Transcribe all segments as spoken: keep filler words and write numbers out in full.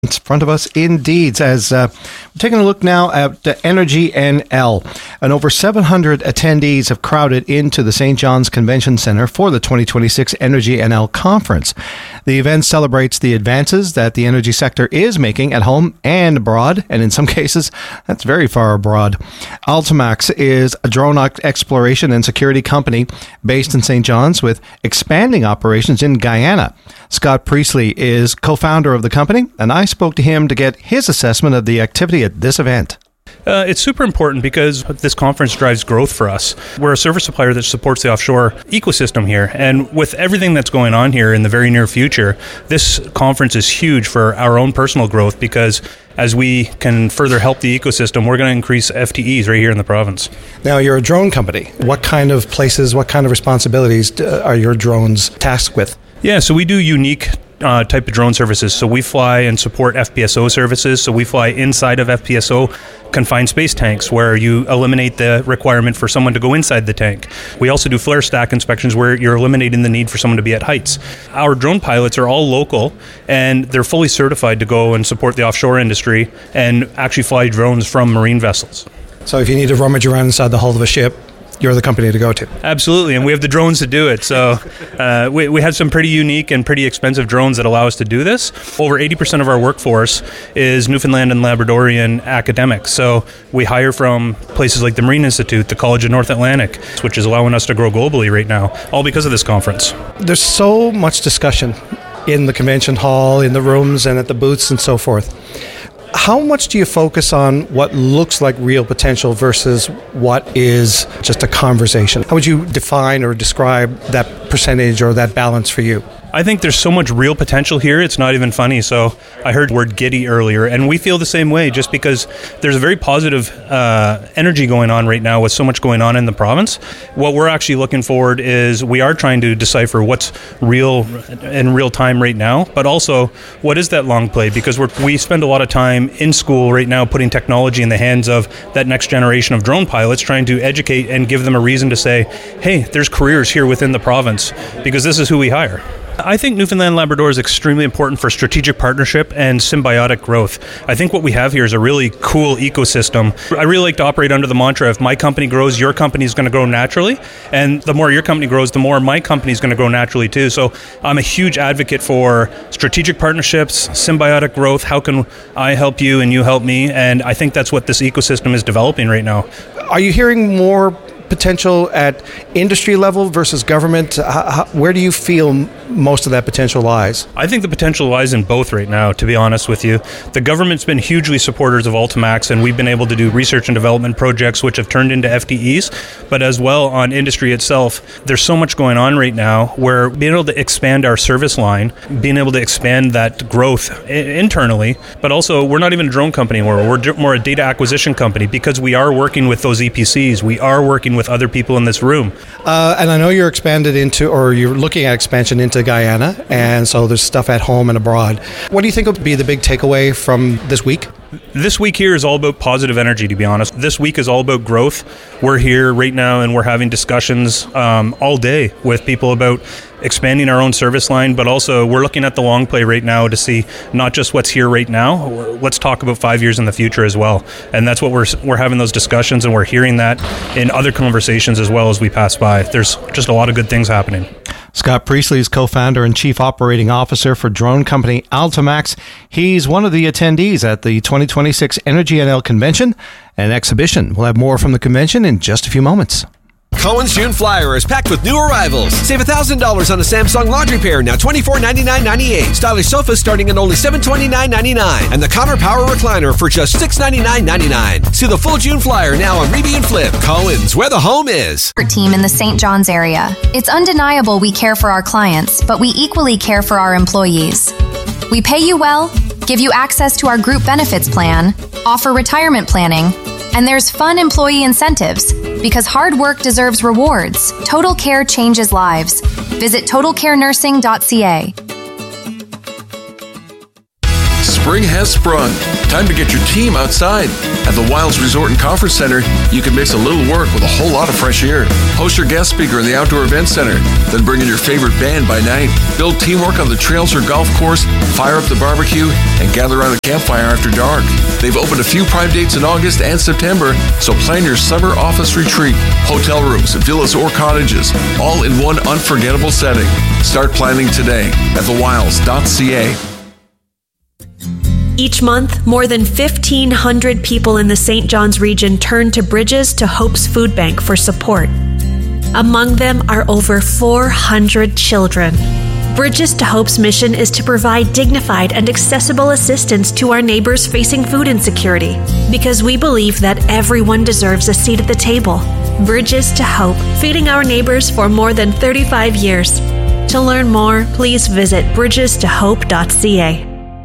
In front of us, indeed, as uh, we're taking a look now at uh, Energy N L. And over seven hundred attendees have crowded into the Saint John's Convention Centre for the twenty twenty-six Energy N L conference. The event celebrates the advances that the energy sector is making at home and abroad, and in some cases, that's very far abroad. Ultimax is a drone exploration and security company based in Saint John's with expanding operations in Guyana. Scott Priestley is co-founder of the company, and I spoke to him to get his assessment of the activity at this event. Uh, it's super important because this conference drives growth for us. We're a service supplier that supports the offshore ecosystem here. And with everything that's going on here in the very near future, this conference is huge for our own personal growth because as we can further help the ecosystem, we're going to increase F T Es right here in the province. Now, you're a drone company. What kind of places, what kind of responsibilities are your drones tasked with? Yeah, so we do unique Uh, type of drone services. So we fly and support F P S O services. So we fly inside of F P S O confined space tanks where you eliminate the requirement for someone to go inside the tank. We also do flare stack inspections where you're eliminating the need for someone to be at heights. Our drone pilots are all local and they're fully certified to go and support the offshore industry and actually fly drones from marine vessels. So if you need to rummage around inside the hull of a ship, you're the company to go to. Absolutely, and we have the drones to do it. So uh, we, we have some pretty unique and pretty expensive drones that allow us to do this. Over eighty percent of our workforce is Newfoundland and Labradorian academics. So we hire from places like the Marine Institute, the College of North Atlantic, which is allowing us to grow globally right now, all because of this conference. There's so much discussion in the convention hall, in the rooms, and at the booths and so forth. How much do you focus on what looks like real potential versus what is just a conversation? How would you define or describe that percentage or that balance for you? I think there's so much real potential here, it's not even funny. So I heard the word giddy earlier, and we feel the same way just because there's a very positive uh, energy going on right now with so much going on in the province. What we're actually looking forward is we are trying to decipher what's real in real time right now, but also what is that long play? Because we're, we spend a lot of time in school right now putting technology in the hands of that next generation of drone pilots, trying to educate and give them a reason to say, hey, there's careers here within the province because this is who we hire. I think Newfoundland and Labrador is extremely important for strategic partnership and symbiotic growth. I think what we have here is a really cool ecosystem. I really like to operate under the mantra, if my company grows, your company is going to grow naturally. And the more your company grows, the more my company is going to grow naturally too. So I'm a huge advocate for strategic partnerships, symbiotic growth. How can I help you and you help me? And I think that's what this ecosystem is developing right now. Are you hearing more potential at industry level versus government? How, where do you feel most of that potential lies? I think the potential lies in both right now, to be honest with you. The government's been hugely supporters of Ultimax, and we've been able to do research and development projects which have turned into F T Es, but as well on industry itself, there's so much going on right now where being able to expand our service line, being able to expand that growth I- internally, but also we're not even a drone company anymore, we're d- more a data acquisition company because we are working with those E P Cs, we are working with with other people in this room. Uh, and I know you're expanded into, or you're looking at expansion into Guyana, and so there's stuff at home and abroad. What do you think will be the big takeaway from this week? This week here is all about positive energy, to be honest. This week is all about growth. We're here right now and we're having discussions um, all day with people about expanding our own service line, but also we're looking at the long play right now to see not just what's here right now, let's talk about five years in the future as well. And that's what we're we're having those discussions, and we're hearing that in other conversations as well as we pass by. There's just a lot of good things happening. Scott Priestley is co-founder and chief operating officer for drone company Ultimax. He's one of the attendees at the twenty twenty-six Energy N L convention and exhibition. We'll have more from the convention in just a few moments. Cohen's June Flyer is packed with new arrivals. Save one thousand dollars on a Samsung laundry pair, now twenty-four ninety-nine ninety-eight. Stylish sofas starting at only seven twenty-nine ninety-nine. And the Connor Power Recliner for just six ninety-nine ninety-nine. See the full June Flyer now on Reby and Flip. Cohen's, where the home is. Team in the Saint John's area. It's undeniable we care for our clients, but we equally care for our employees. We pay you well, give you access to our group benefits plan, offer retirement planning, and there's fun employee incentives because hard work deserves rewards. Total Care changes lives. Visit total care nursing dot c a. Spring has sprung. Time to get your team outside. At the Wilds Resort and Conference Center, you can mix a little work with a whole lot of fresh air. Host your guest speaker in the Outdoor Event Center, then bring in your favorite band by night. Build teamwork on the trails or golf course, fire up the barbecue, and gather around the campfire after dark. They've opened a few prime dates in August and September, so plan your summer office retreat. Hotel rooms, villas, or cottages, all in one unforgettable setting. Start planning today at the wilds dot c a. Each month, more than fifteen hundred people in the Saint John's region turn to Bridges to Hope's Food Bank for support. Among them are over four hundred children. Bridges to Hope's mission is to provide dignified and accessible assistance to our neighbors facing food insecurity, because we believe that everyone deserves a seat at the table. Bridges to Hope, feeding our neighbors for more than thirty-five years. To learn more, please visit bridges to hope dot c a.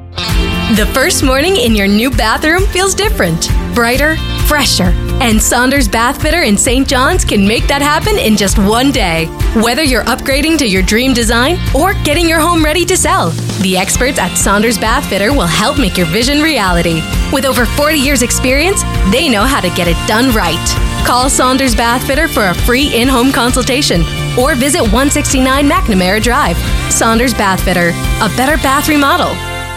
The first morning in your new bathroom feels different, brighter, fresher, and Saunders Bath Fitter in Saint John's can make that happen in just one day. Whether you're upgrading to your dream design or getting your home ready to sell, the experts at Saunders Bath Fitter will help make your vision reality. With over forty years experience, they know how to get it done right. Call Saunders Bath Fitter for a free in-home consultation or visit one sixty-nine McNamara Drive. Saunders Bath Fitter, a better bath remodel.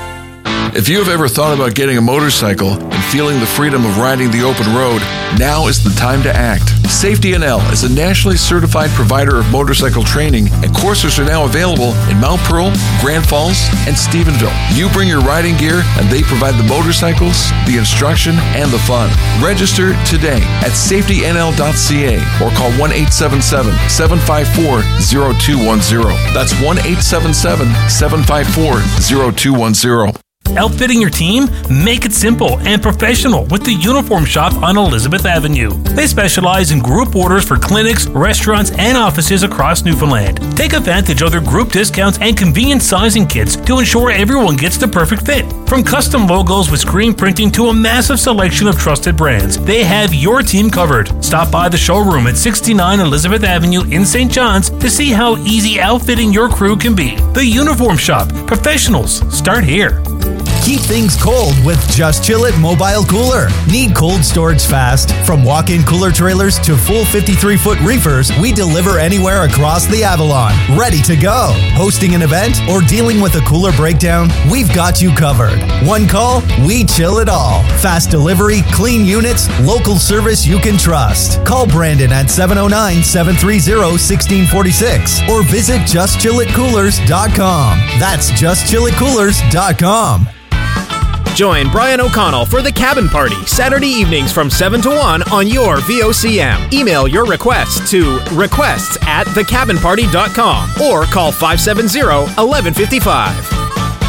If you have ever thought about getting a motorcycle and feeling the freedom of riding the open road, now is the time to act. Safety N L is a nationally certified provider of motorcycle training, and courses are now available in Mount Pearl, Grand Falls, and Stephenville. You bring your riding gear, and they provide the motorcycles, the instruction, and the fun. Register today at safety n l dot c a or call one eight seven seven, seven five four, zero two one zero. That's one eight seven seven, seven five four, zero two one zero. Outfitting your team? Make it simple and professional with the Uniform Shop on Elizabeth Avenue. They specialize in group orders for clinics, restaurants, and offices across Newfoundland. Take advantage of their group discounts and convenient sizing kits to ensure everyone gets the perfect fit. From custom logos with screen printing to a massive selection of trusted brands, they have your team covered. Stop by the showroom at sixty-nine Elizabeth Avenue in Saint John's to see how easy outfitting your crew can be. The Uniform Shop. Professionals start here. Keep things cold with Just Chill It Mobile Cooler. Need cold storage fast? From walk-in cooler trailers to full fifty-three foot reefers, we deliver anywhere across the Avalon. Ready to go. Hosting an event or dealing with a cooler breakdown? We've got you covered. One call, we chill it all. Fast delivery, clean units, local service you can trust. Call Brandon at seven oh nine, seven three zero, one six four six or visit just chill it coolers dot com. That's just chill it coolers dot com. Join Brian O'Connell for The Cabin Party, Saturday evenings from seven to one on your V O C M. Email your requests to requests at the cabin party dot com or call five seven zero, one one five five.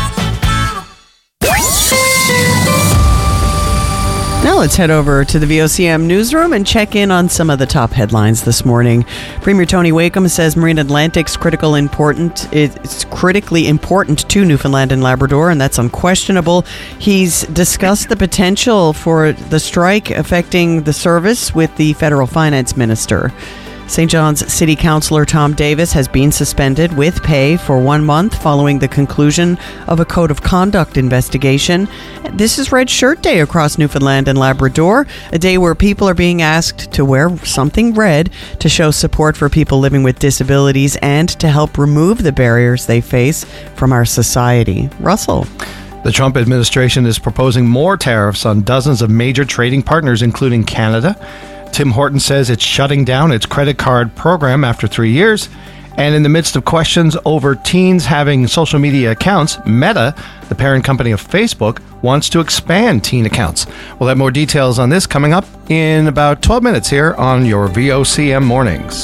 Now let's head over to the V O C M newsroom and check in on some of the top headlines this morning. Premier Tony Wakeham says Marine Atlantic's critical important it's critically important to Newfoundland and Labrador, and that's unquestionable. He's discussed the potential for the strike affecting the service with the federal finance minister. Saint John's City Councillor Tom Davis has been suspended with pay for one month following the conclusion of a code of conduct investigation. This is Red Shirt Day across Newfoundland and Labrador, a day where people are being asked to wear something red to show support for people living with disabilities and to help remove the barriers they face from our society. Russell. The Trump administration is proposing more tariffs on dozens of major trading partners, including Canada. Tim Hortons says it's shutting down its credit card program after three years. And in the midst of questions over teens having social media accounts, Meta, the parent company of Facebook, wants to expand teen accounts. We'll have more details on this coming up in about twelve minutes here on your V O C M Mornings.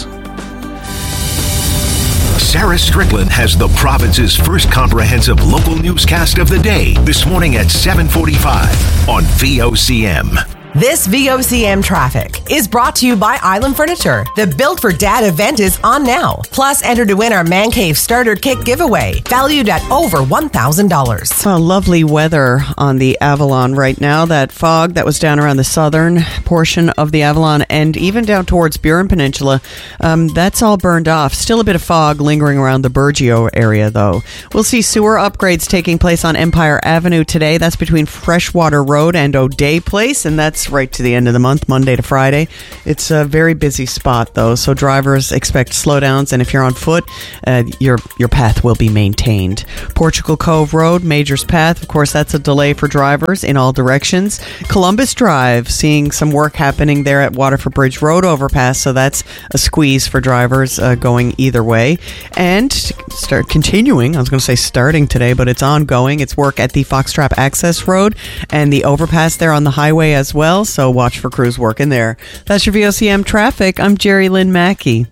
Sarah Strickland has the province's first comprehensive local newscast of the day this morning at seven forty-five on V O C M. This V O C M traffic is brought to you by Island Furniture. The Built for Dad event is on now. Plus, enter to win our Man Cave Starter Kit giveaway, valued at over one thousand dollars. Well, lovely weather on the Avalon right now. That fog that was down around the southern portion of the Avalon and even down towards Burin Peninsula, um, that's all burned off. Still a bit of fog lingering around the Burgeo area, though. We'll see sewer upgrades taking place on Empire Avenue today. That's between Freshwater Road and O'Day Place, and that's right to the end of the month, Monday to Friday. It's a very busy spot, though, so drivers expect slowdowns, and if you're on foot, uh, your your path will be maintained. Portugal Cove Road, Majors Path, of course, that's a delay for drivers in all directions. Columbus Drive, seeing some work happening there at Waterford Bridge Road overpass, so that's a squeeze for drivers uh, going either way. And start continuing, I was going to say starting today, but it's ongoing. It's work at the Foxtrap Access Road and the overpass there on the highway as well, so watch for crews working there. That's your V O C M traffic. I'm Jerry Lynn Mackey.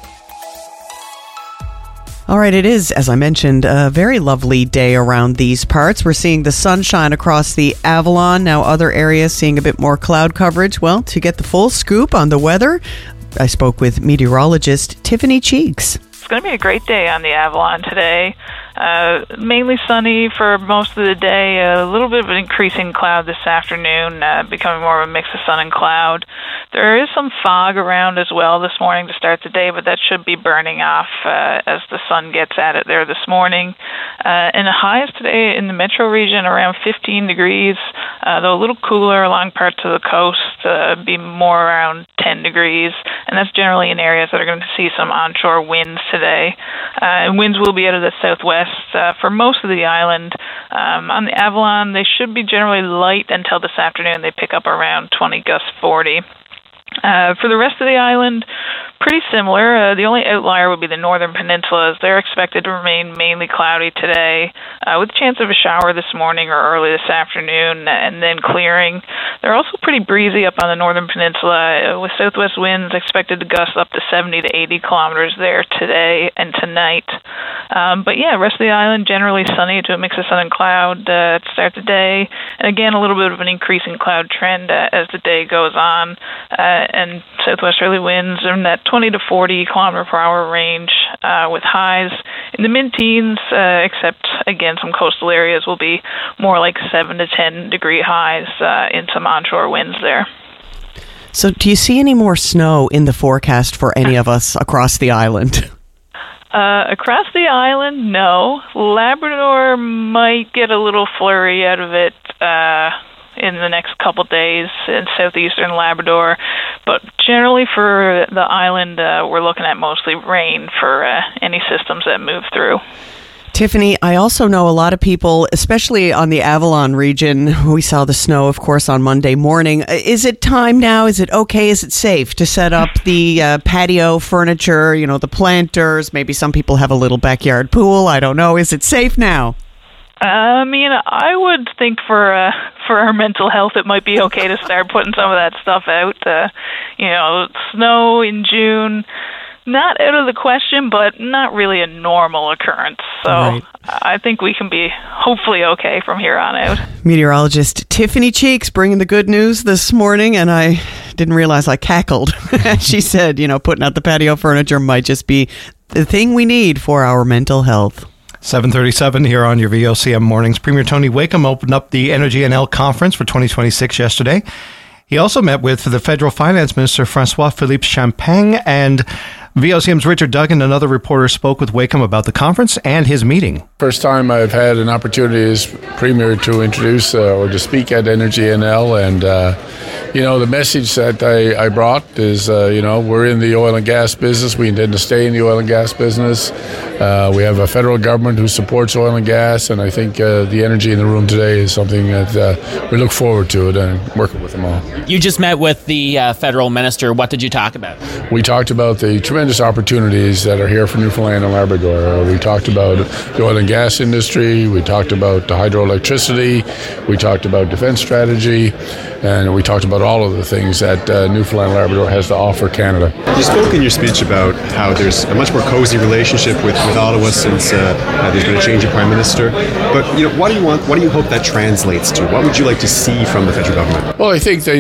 All right, it is, as I mentioned, a very lovely day around these parts. We're seeing the sunshine across the Avalon. Now other areas seeing a bit more cloud coverage. Well, to get the full scoop on the weather, I spoke with meteorologist Tiffany Cheeks. It's going to be a great day on the Avalon today. Uh, mainly sunny for most of the day. A little bit of an increasing cloud this afternoon, uh, becoming more of a mix of sun and cloud. There is some fog around as well this morning to start the day, but that should be burning off uh, as the sun gets at it there this morning. Uh, and the highs today in the metro region around fifteen degrees, uh, though a little cooler along parts of the coast, uh, be more around ten degrees. And that's generally in areas that are going to see some onshore winds today. Uh, and winds will be out of the southwest uh, for most of the island. Um, on the Avalon, they should be generally light until this afternoon. They pick up around twenty gusts forty. Uh, for the rest of the island, pretty similar. Uh, the only outlier would be the northern peninsula, as they're expected to remain mainly cloudy today, uh, with a chance of a shower this morning or early this afternoon, and then clearing. They're also pretty breezy up on the northern peninsula, uh, with southwest winds expected to gust up to seventy to eighty kilometers there today and tonight. Um, but yeah, rest of the island generally sunny to a mix of sun and cloud uh, to start the day, and again a little bit of an increasing cloud trend uh, as the day goes on. Uh, and southwesterly winds in that twenty to forty kilometer per hour range, uh, with highs in the mid-teens, uh, except, again, some coastal areas will be more like seven to ten degree highs uh, in some onshore winds there. So do you see any more snow in the forecast for any of us across the island? Uh, across the island, no. Labrador might get a little flurry out of it, uh, in the next couple days in southeastern Labrador, but generally for the island, uh, we're looking at mostly rain for uh, any systems that move through. Tiffany, I also know a lot of people, especially on the Avalon region, we saw the snow, of course, on Monday morning. Is it time now? Is it okay? Is it safe to set up the uh, patio furniture, you know, the planters? Maybe some people have a little backyard pool. I don't know. Is it safe now? I mean, I would think for uh, for our mental health, it might be okay to start putting some of that stuff out. Uh, you know, snow in June, not out of the question, but not really a normal occurrence. So right. I think we can be hopefully okay from here on out. Meteorologist Tiffany Cheeks bringing the good news this morning, and I didn't realize I cackled. She said, you know, putting out the patio furniture might just be the thing we need for our mental health. seven thirty-seven here on your V O C M Mornings. Premier Tony Wakeham opened up the Energy N L conference for twenty twenty-six yesterday. He also met with the federal finance minister, Francois-Philippe Champagne, and V O C M's Richard Duggan and other reporters spoke with Wakeham about the conference and his meeting. First time I've had an opportunity as Premier to introduce uh, or to speak at Energy N L, and uh, you know, the message that I, I brought is, uh, you know, we're in the oil and gas business. We intend to stay in the oil and gas business. Uh, we have a federal government who supports oil and gas, and I think uh, the energy in the room today is something that uh, we look forward to it and working with them all. You just met with the uh, federal minister. What did you talk about? We talked about the tremendous opportunities that are here for Newfoundland and Labrador. Uh, we talked about the oil and gas industry. We talked about the hydroelectricity. We talked about defense strategy. And we talked about all of the things that uh, Newfoundland and Labrador has to offer Canada. You spoke in your speech about how there's a much more cozy relationship with, with Ottawa since uh, uh, there's been a change in Prime Minister. But you know, what do you want? What do you hope that translates to? What would you like to see from the federal government? Well, I think they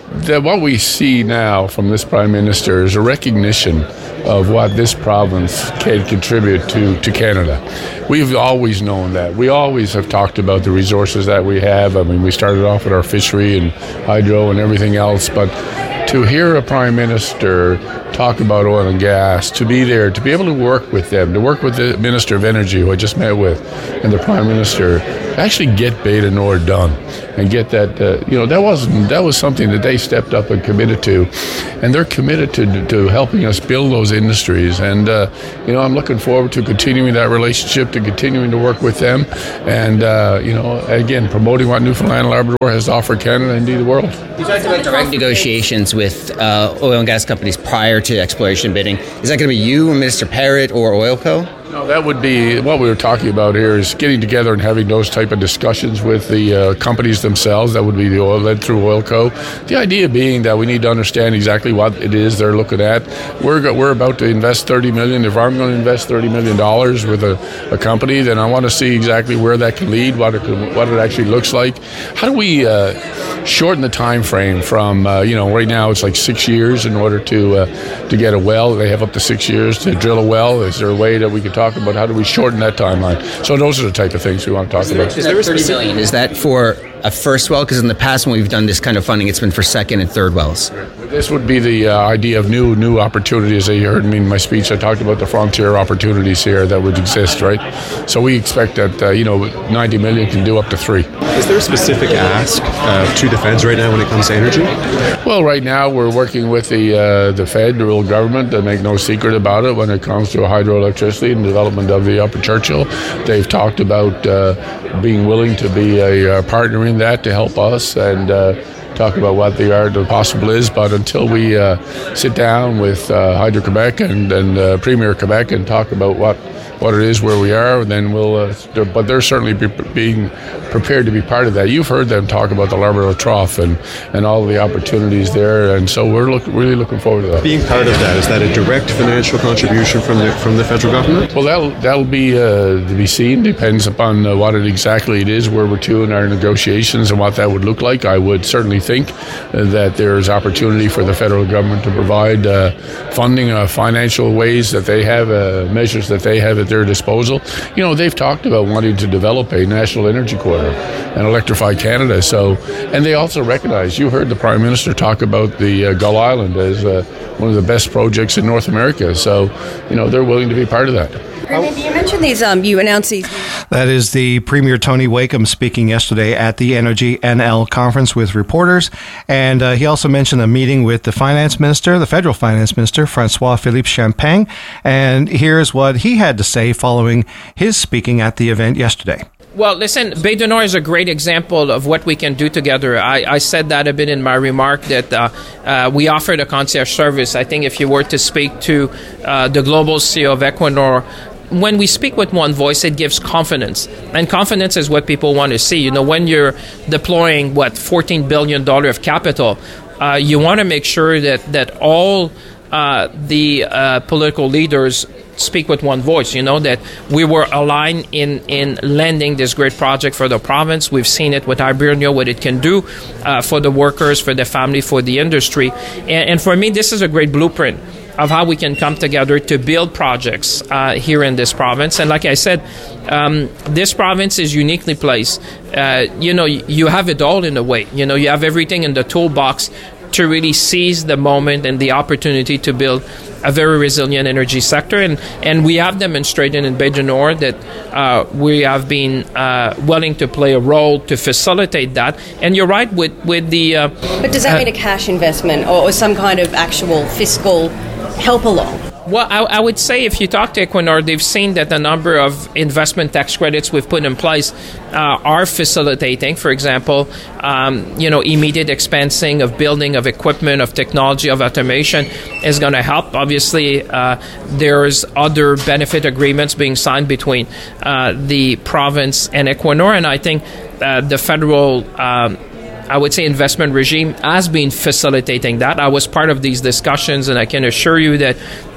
that what we see now from this Prime Minister is a recognition of what this province can contribute to, to Canada. We've always known that. We always have talked about the resources that we have. I mean, we started off with our fishery and hydro and everything else, but to hear a Prime Minister talk about oil and gas, to be there, to be able to work with them, to work with the Minister of Energy, who I just met with, and the Prime Minister, actually get Bay du Nord done and get that, uh, you know, that wasn't, that was something that they stepped up and committed to, and they're committed to, to helping us build those industries. And, uh, you know, I'm looking forward to continuing that relationship, to continuing to work with them, and, uh, you know, again, promoting what Newfoundland and Labrador has to offer Canada and indeed the world. You talked about direct negotiations with uh, oil and gas companies prior to exploration bidding. Is that going to be you, Minister Parrott, or OilCo? No, that would be what we were talking about here, is getting together and having those type of discussions with the uh, companies themselves. That would be the oil led through OilCo. The idea being that we need to understand exactly what it is they're looking at. We're go- we're about to invest thirty million dollars. If I'm going to invest thirty million dollars with a, a company, then I want to see exactly where that can lead, what it could, what it actually looks like. How do we uh, shorten the time frame from uh, you know right now it's like six years in order to uh, to get a well. They have up to six years to drill a well. Is there a way that we could talk about how do we shorten that timeline? So those are the type of things we want to talk is about. Is there thirty million? Is that for a first well? Because in the past when we've done this kind of funding, it's been for second and third wells. This would be the uh, idea of new new opportunities. They heard me in my speech. I talked about the frontier opportunities here that would exist, right? So we expect that uh, you know ninety million can do up to three. Is there a specific ask uh, to the feds right now when it comes to energy? Well, right now we're working with the uh, the federal government to make no secret about it when it comes to hydroelectricity and development of the Upper Churchill. They've talked about uh, being willing to be a, a partner in that to help us and uh, talk about what the art of possible is. But until we uh, sit down with uh, Hydro-Quebec and, and uh, Premier Quebec and talk about what what it is, where we are, then we'll, uh, but they're certainly be, being prepared to be part of that. You've heard them talk about the Labrador Trough and, and all of the opportunities there, and so we're look, really looking forward to that. Being part of that, is that a direct financial contribution from the from the federal government? Well, that'll, that'll be uh, to be seen, depends upon uh, what it exactly it is, where we're to in our negotiations and what that would look like. I would certainly think uh, that there's opportunity for the federal government to provide uh, funding, uh, financial ways that they have, uh, measures that they have at their disposal. You know, they've talked about wanting to develop a national energy corridor and electrify Canada. So, and they also recognize, you heard the Prime Minister talk about the uh, Gull Island as uh, one of the best projects in North America. So, you know, they're willing to be part of that. Maybe you mentioned these, um, you announced these. That is the Premier Tony Wakeham speaking yesterday at the Energy N L conference with reporters. And uh, he also mentioned a meeting with the Finance Minister, the Federal Finance Minister, François-Philippe Champagne. And here's what he had to say following his speaking at the event yesterday. Well, listen, Bay du Nord is a great example of what we can do together. I, I said that a bit in my remark that uh, uh, we offered a concierge service. I think if you were to speak to uh, the global C E O of Equinor, when we speak with one voice, it gives confidence. And confidence is what people want to see. You know, when you're deploying, what, fourteen billion dollars of capital, uh, you want to make sure that, that all uh, the uh, political leaders speak with one voice, you know, that we were aligned in, in lending this great project for the province. We've seen it with Hibernia, what it can do uh, for the workers, for the family, for the industry. And, and for me, this is a great blueprint of how we can come together to build projects uh, here in this province. And like I said, um, this province is uniquely placed. Uh, you know, you have it all in a way. You know, you have everything in the toolbox to really seize the moment and the opportunity to build a very resilient energy sector. And, and we have demonstrated in Bay du Nord that uh, we have been uh, willing to play a role to facilitate that. And you're right with, with the... Uh, but does that uh, mean a cash investment or, or some kind of actual fiscal help along? Well, I, I would say if you talk to Equinor, they've seen that the number of investment tax credits we've put in place uh, are facilitating, for example, um, you know, immediate expensing of building, of equipment, of technology, of automation is going to help. Obviously, uh, there's other benefit agreements being signed between uh, the province and Equinor, and I think uh, the federal um, I would say investment regime has been facilitating that. I was part of these discussions, and I can assure you that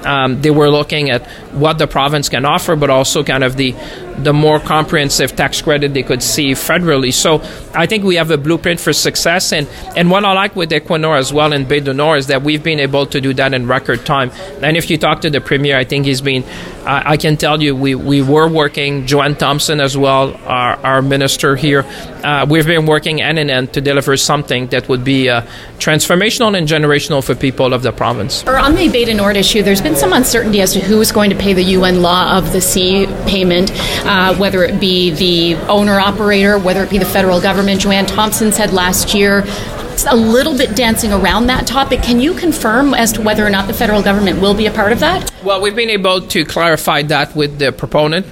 Um, they were looking at what the province can offer, but also kind of the the more comprehensive tax credit they could see federally. So I think we have a blueprint for success. And, and what I like with Equinor as well in Bay du Nord is that we've been able to do that in record time. And if you talk to the Premier, I think he's been, uh, I can tell you, we, we were working, Joanne Thompson as well, our, our minister here, uh, we've been working hand in hand to deliver something that would be uh, transformational and generational for people of the province. Or on the Bay du Nord issue, there's been some uncertainty as to who is going to pay the U N Law of the Sea payment. Uh, whether it be the owner-operator, whether it be the federal government. Joanne Thompson said last year, it's a little bit dancing around that topic. Can you confirm as to whether or not the federal government will be a part of that? Well, we've been able to clarify that with the proponent,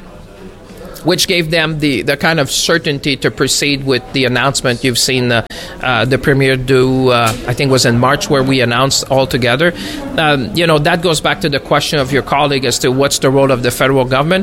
which gave them the, the kind of certainty to proceed with the announcement. You've seen the, uh, the Premier do, uh, I think it was in March, where we announced all together. Um, you know, that goes back to the question of your colleague as to what's the role of the federal government.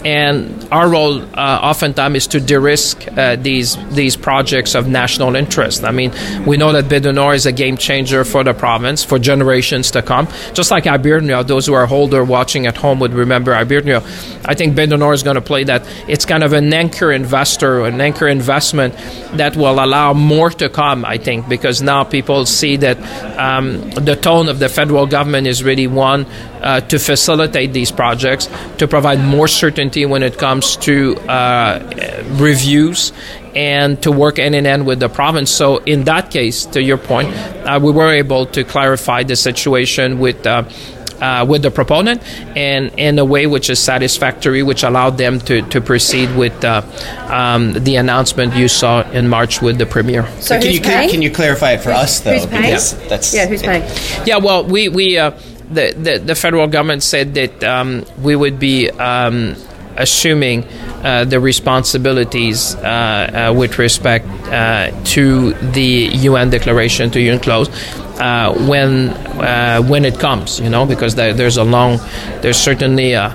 And our role uh, oftentimes is to de-risk uh, these these projects of national interest. I mean, we know that Bay du Nord is a game changer for the province for generations to come. Just like Ibirnia, those who are older watching at home would remember Ibirnia. I think Bay du Nord is going to play that. It's kind of an anchor investor, an anchor investment that will allow more to come, I think, because now people see that um, the tone of the federal government is really one uh, to facilitate these projects, to provide more certainty when it comes to uh, reviews, and to work hand in hand with the province. So in that case, to your point, uh, we were able to clarify the situation with uh, uh, with the proponent and in a way which is satisfactory, which allowed them to, to proceed with uh, um, the announcement you saw in March with the Premier. So can you can, can you clarify it for us though? Who's paying? Because that's yeah, who's paying? Yeah, well, we we uh, the, the the federal government said that um, we would be um, assuming uh, the responsibilities uh, uh, with respect uh, to the U N declaration, to UNCLOS, uh, when uh, when it comes, you know, because there, there's a long, there's certainly a,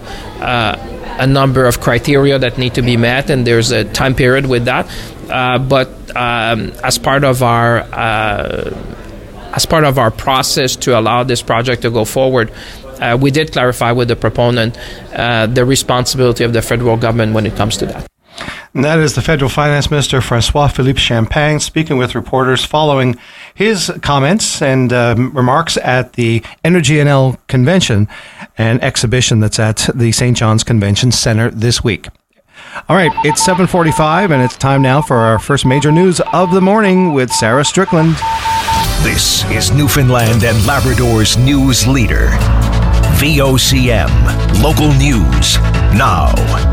a, a number of criteria that need to be met, and there's a time period with that. Uh, but um, as part of our uh, as part of our process to allow this project to go forward, Uh, we did clarify with the proponent uh, the responsibility of the federal government when it comes to that. And that is the Federal Finance Minister, François-Philippe Champagne, speaking with reporters following his comments and uh, remarks at the Energy N L Convention, an exhibition that's at the Saint John's Convention Center this week. All right, it's seven forty-five, and it's time now for our first major news of the morning with Sarah Strickland. This is Newfoundland and Labrador's news leader. V O C M, local news, now.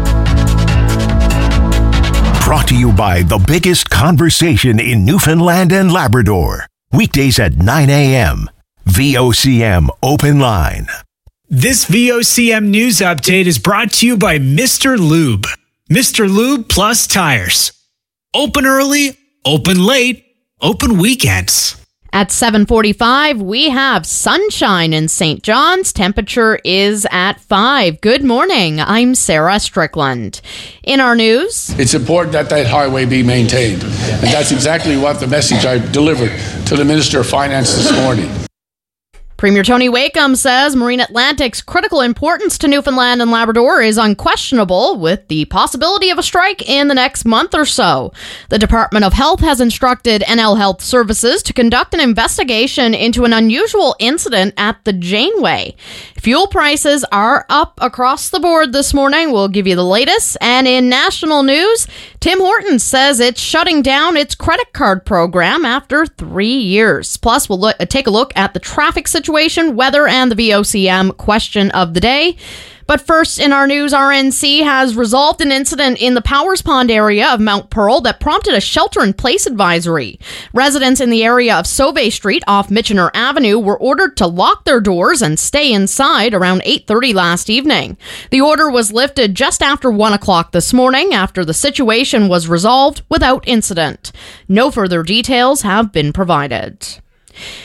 Brought to you by the biggest conversation in Newfoundland and Labrador. Weekdays at nine a.m. V O C M Open Line. This V O C M news update is brought to you by Mister Lube. Mister Lube Plus Tires. Open early, open late, open weekends. At seven forty-five, we have sunshine in Saint John's. Temperature is at five. Good morning. I'm Sarah Strickland. In our news, it's important that that highway be maintained. And that's exactly what the message I delivered to the Minister of Finance this morning. Premier Tony Wakeham says Marine Atlantic's critical importance to Newfoundland and Labrador is unquestionable, with the possibility of a strike in the next month or so. The Department of Health has instructed N L Health Services to conduct an investigation into an unusual incident at the Janeway. Fuel prices are up across the board this morning. We'll give you the latest. And in national news, Tim Hortons says it's shutting down its credit card program after three years. Plus, we'll look, take a look at the traffic situation, weather, and the V O C M question of the day. But first, in our news, R N C has resolved an incident in the Powers Pond area of Mount Pearl that prompted a shelter-in-place advisory. Residents in the area of Sauvé Street off Michener Avenue were ordered to lock their doors and stay inside around eight thirty last evening. The order was lifted just after one o'clock this morning after the situation was resolved without incident. No further details have been provided.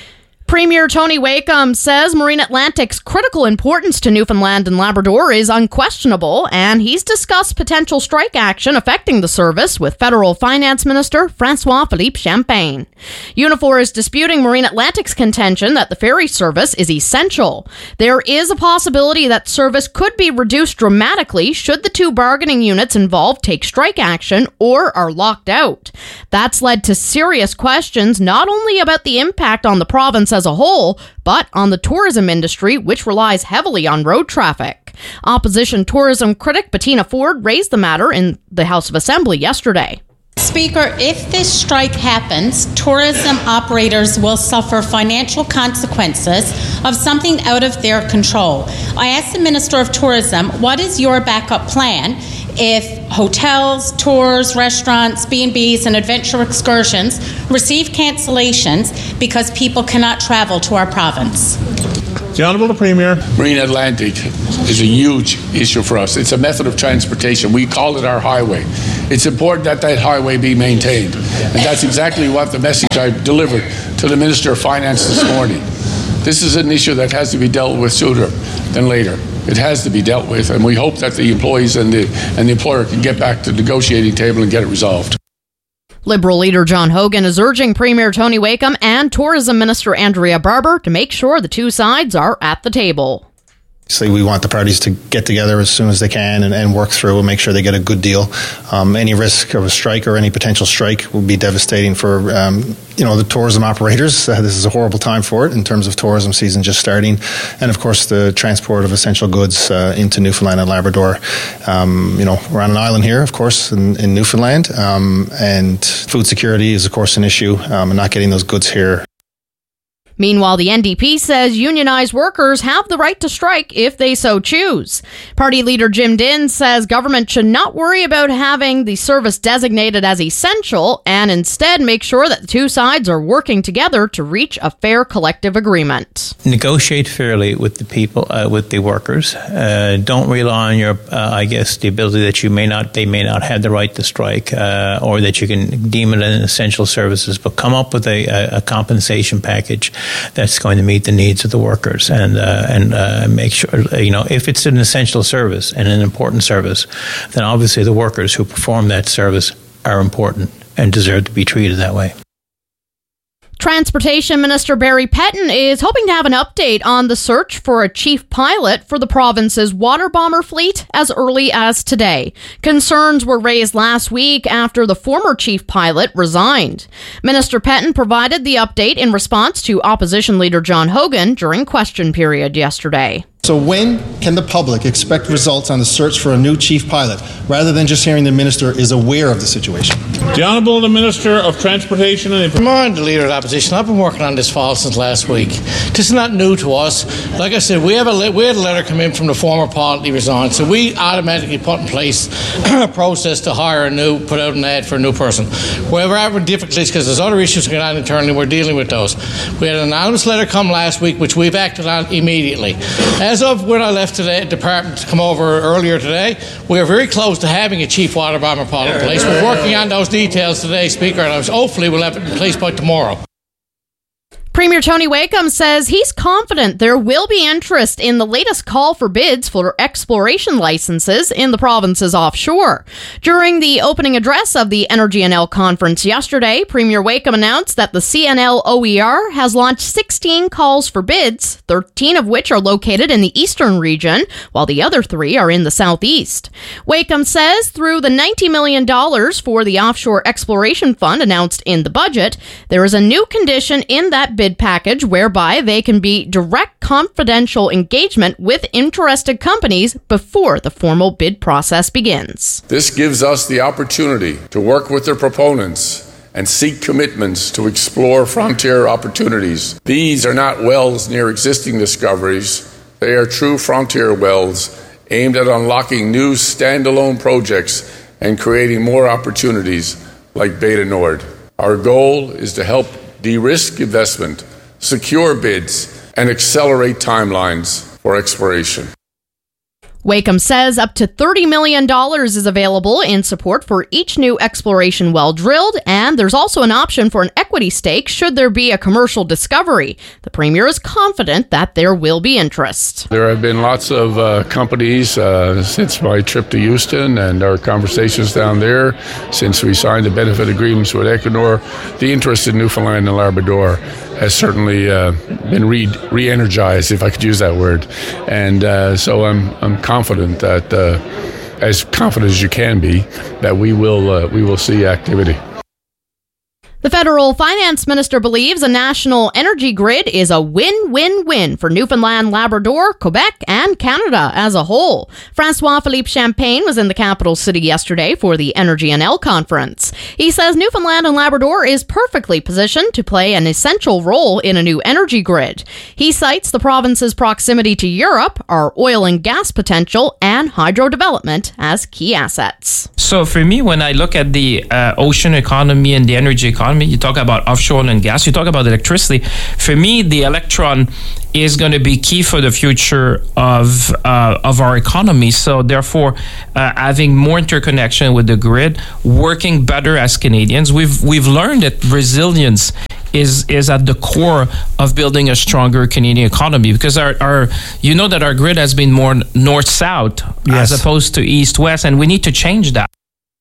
Premier Tony Wakeham says Marine Atlantic's critical importance to Newfoundland and Labrador is unquestionable, and he's discussed potential strike action affecting the service with Federal Finance Minister Francois-Philippe Champagne. Unifor is disputing Marine Atlantic's contention that the ferry service is essential. There is a possibility that service could be reduced dramatically should the two bargaining units involved take strike action or are locked out. That's led to serious questions not only about the impact on the province as a whole, but on the tourism industry, which relies heavily on road traffic. Opposition tourism critic Bettina Ford raised the matter in the House of Assembly yesterday. Speaker, if this strike happens, tourism operators will suffer financial consequences of something out of their control. I asked the Minister of Tourism, what is your backup plan if hotels, tours, restaurants, B and Bs, and adventure excursions receive cancellations because people cannot travel to our province? The Honourable the Premier. Marine Atlantic is a huge issue for us. It's a method of transportation. We call it our highway. It's important that that highway be maintained. And that's exactly what the message I delivered to the Minister of Finance this morning. This is an issue that has to be dealt with sooner than later. It has to be dealt with, and we hope that the employees and the, and the employer can get back to the negotiating table and get it resolved. Liberal leader John Hogan is urging Premier Tony Wakeham and Tourism Minister Andrea Barber to make sure the two sides are at the table. Obviously, we want the parties to get together as soon as they can and, and work through and make sure they get a good deal. Um, any risk of a strike or any potential strike would be devastating for um, you know the tourism operators. Uh, this is a horrible time for it in terms of tourism season just starting, and of course the transport of essential goods uh, into Newfoundland and Labrador. Um, you know, we're on an island here, of course, in, in Newfoundland, um, and food security is of course an issue, um, and not getting those goods here. Meanwhile, the N D P says unionized workers have the right to strike if they so choose. Party leader Jim Dinn says government should not worry about having the service designated as essential and instead make sure that the two sides are working together to reach a fair collective agreement. Negotiate fairly with the people, uh, with the workers. Uh, don't rely on your, uh, I guess, the ability that you may not, they may not have the right to strike, uh, or that you can deem it an essential services, but come up with a, a, a compensation package that's going to meet the needs of the workers, and uh, and uh, make sure, you know, if it's an essential service and an important service, then obviously the workers who perform that service are important and deserve to be treated that way. Transportation Minister Barry Pettin is hoping to have an update on the search for a chief pilot for the province's water bomber fleet as early as today. Concerns were raised last week after the former chief pilot resigned. Minister Pettin provided the update in response to opposition leader John Hogan during question period yesterday. So when can the public expect results on the search for a new chief pilot, rather than just hearing the minister is aware of the situation? The Honourable the Minister of Transportation and Information. I'm the Leader of the Opposition. I've been working on this file since last week. This is not new to us. Like I said, we have a we had a letter come in from the former pilot, he resigned, so we automatically put in place a process to hire a new, put out an ad for a new person. Wherever we're having difficulties, because there's other issues going on internally, we're dealing with those. We had an anonymous letter come last week, which we've acted on immediately. As of when I left the department to come over earlier today, we are very close to having a chief water bomber pilot in place. We're working on those details today, Speaker, and hopefully we'll have it in place by tomorrow. Premier Tony Wakeham says he's confident there will be interest in the latest call for bids for exploration licenses in the province's offshore. During the opening address of the Energy N L conference yesterday, Premier Wakeham announced that the C N L O E R has launched sixteen calls for bids, thirteen of which are located in the eastern region, while the other three are in the southeast. Wakeham says through the ninety million dollars for the Offshore Exploration Fund announced in the budget, there is a new condition in that bid package whereby they can be direct confidential engagement with interested companies before the formal bid process begins. This gives us the opportunity to work with their proponents and seek commitments to explore frontier opportunities. These are not wells near existing discoveries. They are true frontier wells aimed at unlocking new standalone projects and creating more opportunities like Beta Nord. Our goal is to help de-risk investment, secure bids, and accelerate timelines for exploration. Wakeham says up to thirty million dollars is available in support for each new exploration well drilled, and there's also an option for an equity stake should there be a commercial discovery. The Premier is confident that there will be interest. There have been lots of uh, companies uh, since my trip to Houston and our conversations down there, since we signed the benefit agreements with Equinor. The interest in Newfoundland and Labrador has certainly uh, been re- re-energized, if I could use that word. And uh, so I'm I'm confident that, uh, as confident as you can be, that we will uh, we will see activity. The federal finance minister believes a national energy grid is a win-win-win for Newfoundland, Labrador, Quebec, and Canada as a whole. Francois-Philippe Champagne was in the capital city yesterday for the Energy N L conference. He says Newfoundland and Labrador is perfectly positioned to play an essential role in a new energy grid. He cites the province's proximity to Europe, our oil and gas potential, and hydro development as key assets. So for me, when I look at the uh, ocean economy and the energy economy, you talk about offshore oil and gas, you talk about electricity. For me, the electron is going to be key for the future of uh, of our economy. So therefore, uh, having more interconnection with the grid, working better as Canadians, we've we've learned that resilience is is at the core of building a stronger Canadian economy, because our, our you know that our grid has been more north-south yes. as opposed to east-west, and we need to change that.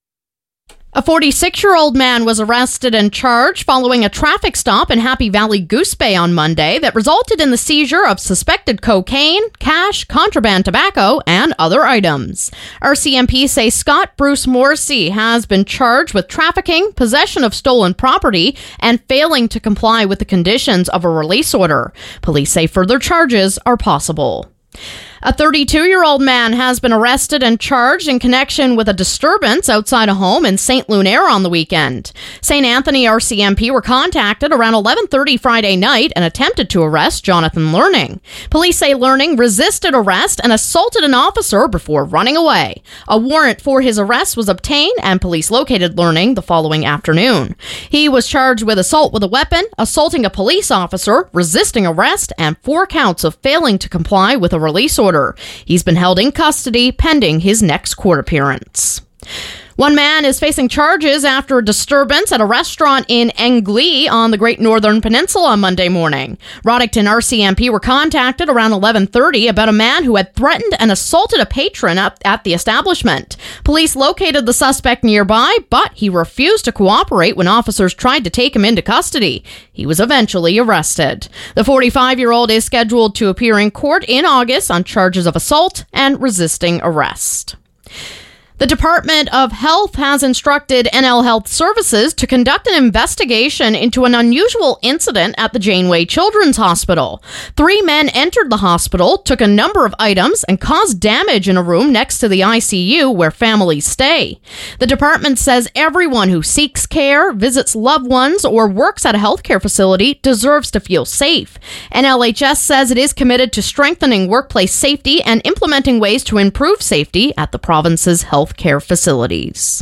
A forty-six-year-old man was arrested and charged following a traffic stop in Happy Valley Goose Bay on Monday that resulted in the seizure of suspected cocaine, cash, contraband tobacco, and other items. R C M P say Scott Bruce Morrissey has been charged with trafficking, possession of stolen property, and failing to comply with the conditions of a release order. Police say further charges are possible. A thirty-two-year-old man has been arrested and charged in connection with a disturbance outside a home in Saint Lunaire on the weekend. Saint Anthony R C M P were contacted around eleven thirty Friday night and attempted to arrest Jonathan Learning. Police say Learning resisted arrest and assaulted an officer before running away. A warrant for his arrest was obtained, and police located Learning the following afternoon. He was charged with assault with a weapon, assaulting a police officer, resisting arrest, and four counts of failing to comply with a release order. He's been held in custody pending his next court appearance. One man is facing charges after a disturbance at a restaurant in Englee on the Great Northern Peninsula on Monday morning. Roddickton R C M P were contacted around eleven thirty about a man who had threatened and assaulted a patron at, at the establishment. Police located the suspect nearby, but he refused to cooperate when officers tried to take him into custody. He was eventually arrested. The forty-five-year-old is scheduled to appear in court in August on charges of assault and resisting arrest. The Department of Health has instructed N L Health Services to conduct an investigation into an unusual incident at the Janeway Children's Hospital. Three men entered the hospital, took a number of items, and caused damage in a room next to the I C U where families stay. The department says everyone who seeks care, visits loved ones, or works at a healthcare facility deserves to feel safe. N L H S says it is committed to strengthening workplace safety and implementing ways to improve safety at the province's health care facilities.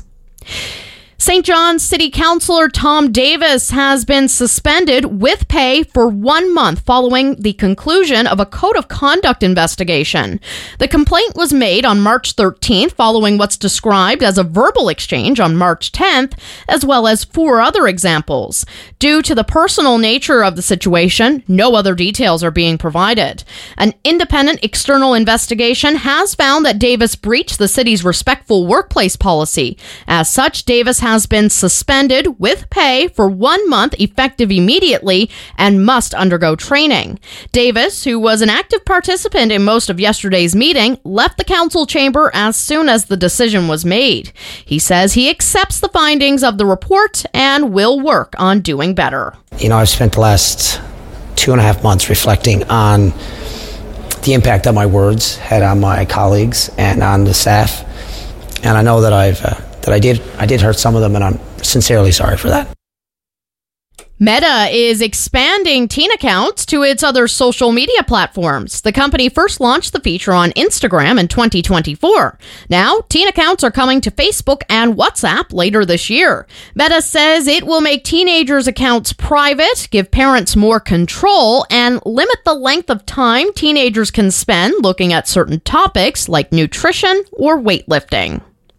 Saint John's City Councillor Tom Davis has been suspended with pay for one month following the conclusion of a code of conduct investigation. The complaint was made on March thirteenth following what's described as a verbal exchange on March tenth, as well as four other examples. Due to the personal nature of the situation, no other details are being provided. An independent external investigation has found that Davis breached the city's respectful workplace policy. As such, Davis has been suspended with pay for one month effective immediately and must undergo training. Davis, who was an active participant in most of yesterday's meeting, left the council chamber as soon as the decision was made. He says he accepts the findings of the report and will work on doing better. You know, I've spent the last two and a half months reflecting on the impact that my words had on my colleagues and on the staff, and I know that I've uh, that I did I did hurt some of them, and I'm sincerely sorry for that. Meta is expanding teen accounts to its other social media platforms. The company first launched the feature on Instagram in twenty twenty-four. Now, teen accounts are coming to Facebook and WhatsApp later this year. Meta says it will make teenagers' accounts private, give parents more control, and limit the length of time teenagers can spend looking at certain topics like nutrition or weightlifting.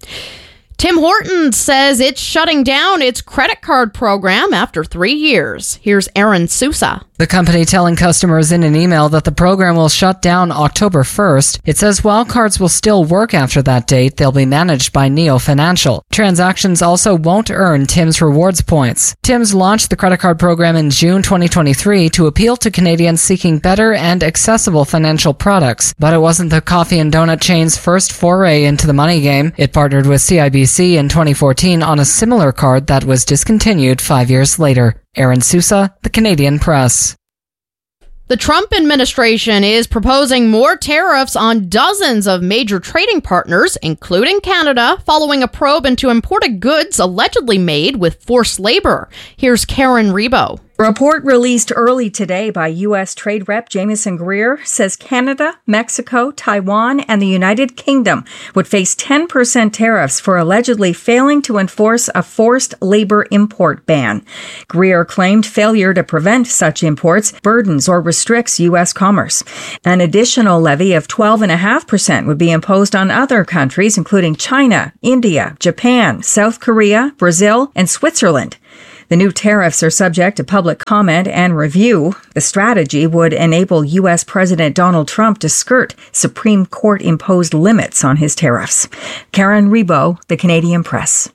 Tim Hortons says it's shutting down its credit card program after three years. Here's Aaron Sousa. The company telling customers in an email that the program will shut down October first. It says while cards will still work after that date, they'll be managed by Neo Financial. Transactions also won't earn Tim's rewards points. Tim's launched the credit card program in June twenty twenty-three to appeal to Canadians seeking better and accessible financial products. But it wasn't the coffee and donut chain's first foray into the money game. It partnered with C I B C in twenty fourteen on a similar card that was discontinued five years later. Aaron Sousa, The Canadian Press. The Trump administration is proposing more tariffs on dozens of major trading partners, including Canada, following a probe into imported goods allegedly made with forced labor. Here's Karen Rebo. A report released early today by U S Trade Rep Jamieson Greer says Canada, Mexico, Taiwan, and the United Kingdom would face ten percent tariffs for allegedly failing to enforce a forced labor import ban. Greer claimed failure to prevent such imports burdens or restricts U S commerce. An additional levy of twelve point five percent would be imposed on other countries, including China, India, Japan, South Korea, Brazil, and Switzerland. The new tariffs are subject to public comment and review. The strategy would enable U S President Donald Trump to skirt Supreme Court-imposed limits on his tariffs. Karen Rebo, The Canadian Press.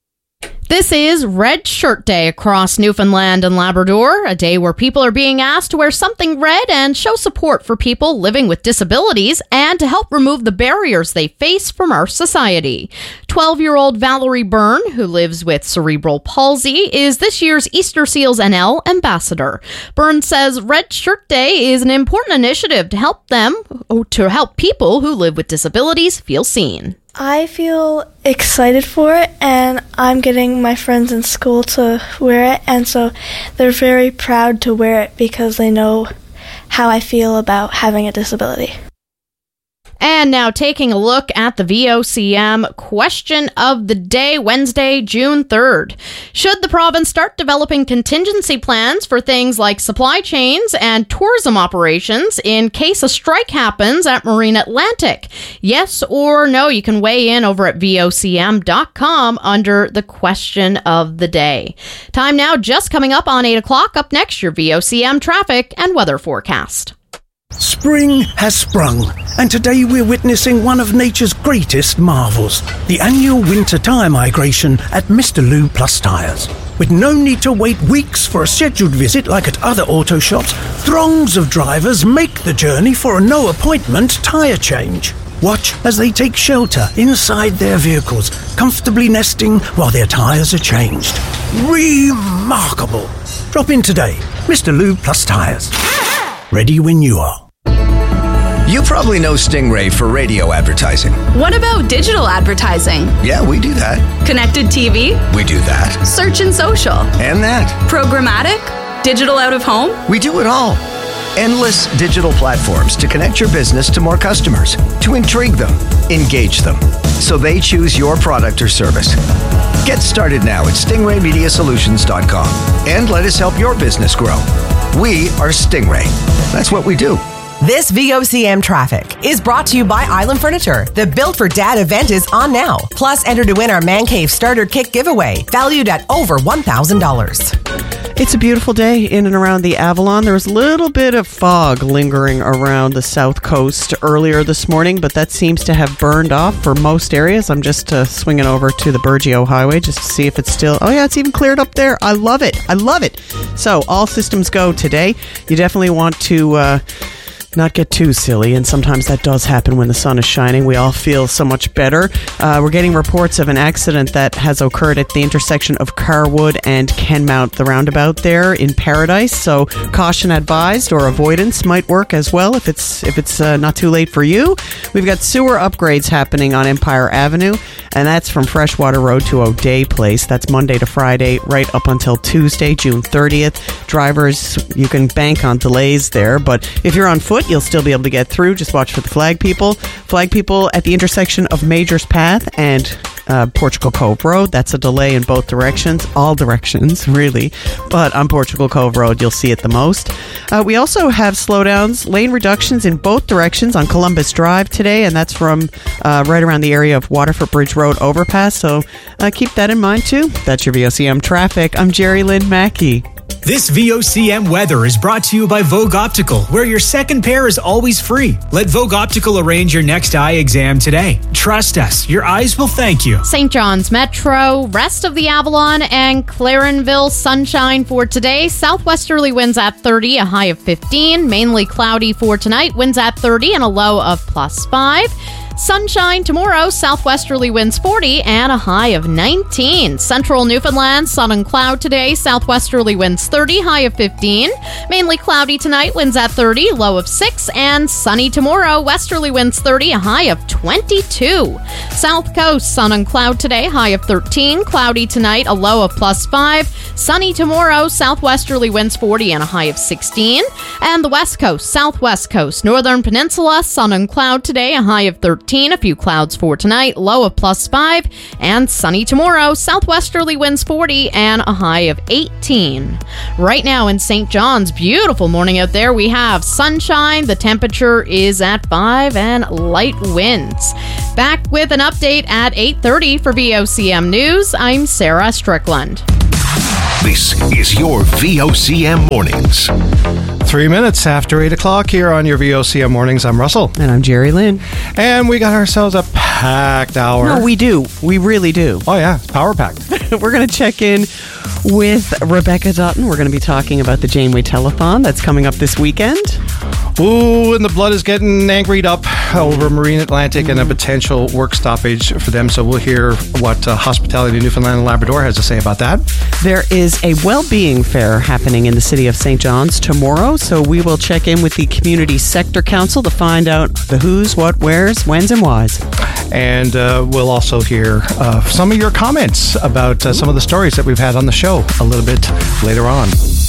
This is Red Shirt Day across Newfoundland and Labrador, a day where people are being asked to wear something red and show support for people living with disabilities and to help remove the barriers they face from our society. twelve-year-old Valerie Byrne, who lives with cerebral palsy, is this year's Easter Seals N L ambassador. Byrne says Red Shirt Day is an important initiative to help them, to help people who live with disabilities feel seen. I feel excited for it, and I'm getting my friends in school to wear it, and so they're very proud to wear it because they know how I feel about having a disability. And now taking a look at the V O C M question of the day, Wednesday, June third. Should the province start developing contingency plans for things like supply chains and tourism operations in case a strike happens at Marine Atlantic? Yes or no? You can weigh in over at V O C M dot com under the question of the day. Time now just coming up on eight o'clock. Up next, your V O C M traffic and weather forecast. Spring has sprung, and today we're witnessing one of nature's greatest marvels, the annual winter tyre migration at Mister Lube Plus Tyres. With no need to wait weeks for a scheduled visit like at other auto shops, throngs of drivers make the journey for a no-appointment tyre change. Watch as they take shelter inside their vehicles, comfortably nesting while their tyres are changed. Remarkable! Drop in today. Mister Lube Plus Tyres. Ready when you are. You probably know Stingray for radio advertising. What about digital advertising? Yeah, we do that. Connected T V? We do that. Search and social? And that. Programmatic? Digital out of home? We do it all. Endless digital platforms to connect your business to more customers, to intrigue them, engage them, so they choose your product or service. Get started now at stingray media solutions dot com and let us help your business grow. We are Stingray. That's what we do. This V O C M traffic is brought to you by Island Furniture. The Built for Dad event is on now. Plus, enter to win our Man Cave Starter Kit giveaway, valued at over one thousand dollars. It's a beautiful day in and around the Avalon. There was a little bit of fog lingering around the south coast earlier this morning, but that seems to have burned off for most areas. I'm just uh, swinging over to the Burgeo Highway just to see if it's still... Oh, yeah, it's even cleared up there. I love it. I love it. So, all systems go today. You definitely want to... Uh, not get too silly, and sometimes that does happen when the sun is shining. We all feel so much better. Uh, we're getting reports of an accident that has occurred at the intersection of Carwood and Kenmount, the roundabout there in Paradise. So caution advised, or avoidance might work as well if it's if it's uh, not too late for you. We've got sewer upgrades happening on Empire Avenue, and that's from Freshwater Road to O'Day Place. That's Monday to Friday, right up until Tuesday, June thirtieth. Drivers, you can bank on delays there, but if you're on foot, you'll still be able to get through. Just watch for the flag people. Flag people at the intersection of Major's Path and uh, Portugal Cove Road. That's a delay in both directions. All directions, really. But on Portugal Cove Road, you'll see it the most. Uh, we also have slowdowns, lane reductions in both directions on Columbus Drive today, and that's from uh, right around the area of Waterford Bridge Road overpass. So uh, keep that in mind, too. That's your V O C M traffic. I'm Jerry Lynn Mackey. This V O C M weather is brought to you by Vogue Optical, where your second pair is always free. Let Vogue Optical arrange your next eye exam today. Trust us, your eyes will thank you. Saint John's Metro, rest of the Avalon, and Clarenville, sunshine for today. Southwesterly winds at thirty, a high of fifteen. Mainly cloudy for tonight, winds at thirty and a low of plus five. Sunshine tomorrow, southwesterly winds forty and a high of nineteen. Central Newfoundland, sun and cloud today, southwesterly winds thirty, high of fifteen. Mainly cloudy tonight, winds at thirty, low of six. And sunny tomorrow, westerly winds thirty, a high of twenty-two. South Coast, sun and cloud today, high of thirteen. Cloudy tonight, a low of plus five. Sunny tomorrow, southwesterly winds forty and a high of sixteen. And the West Coast, Southwest Coast, Northern Peninsula, sun and cloud today, a high of thirteen. A few clouds for tonight, low of plus five. And sunny tomorrow, southwesterly winds forty and a high of eighteen. Right now in Saint John's, beautiful morning out there. We have sunshine. The temperature is at five and light winds. Back with an update at eight thirty for V O C M News. I'm Sarah Strickland. This is your V O C M Mornings. Three minutes after eight o'clock here on your V O C M Mornings. I'm Russell. And I'm Jerry Lynn. And we got ourselves a packed hour. No, we do. We really do. Oh, yeah. It's power packed. We're going to check in with Rebecca Dutton. We're going to be talking about the Janeway Telethon that's coming up this weekend. Ooh, and the blood is getting angried up over Marine Atlantic mm. and a potential work stoppage for them. So we'll hear what uh, Hospitality Newfoundland and Labrador has to say about that. There is a well-being fair happening in the city of Saint John's tomorrow. So we will check in with the Community Sector Council to find out the who's, what, where's, when's, and why's. And uh, we'll also hear uh, some of your comments about uh, some of the stories that we've had on the show a little bit later on.